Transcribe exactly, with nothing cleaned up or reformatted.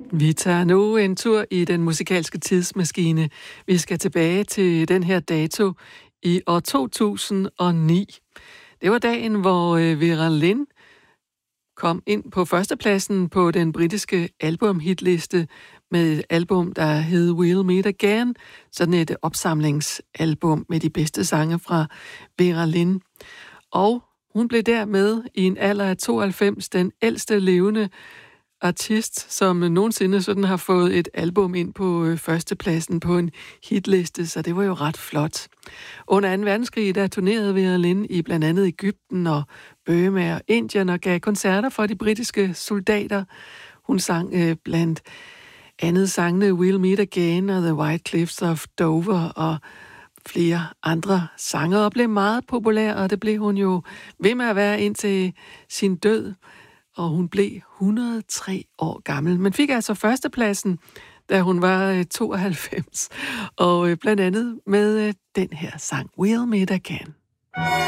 Vi tager nu en tur i den musikalske tidsmaskine. Vi skal tilbage til den her dato i år to tusind og ni. Det var dagen, hvor Vera Lynn kom ind på førstepladsen på den britiske albumhitliste med et album, der hed We'll Meet Again. Sådan et opsamlingsalbum med de bedste sange fra Vera Lynn. Og hun blev dermed i en alder af tooghalvfems den ældste levende artist, som nogensinde sådan har fået et album ind på førstepladsen på en hitliste, så det var jo ret flot. Under anden verdenskrig, der turnerede Vera Lynn i blandt andet Egypten og Burma og Indien og gav koncerter for de britiske soldater. Hun sang øh, blandt andet sangene We'll Meet Again og The White Cliffs of Dover og flere andre sanger, og blev meget populær, og det blev hun jo ved med at være indtil sin død. Og hun blev et hundrede og tre år gammel, men fik altså førstepladsen, da hun var tooghalvfems, og blandt andet med den her sang, We'll Meet Again.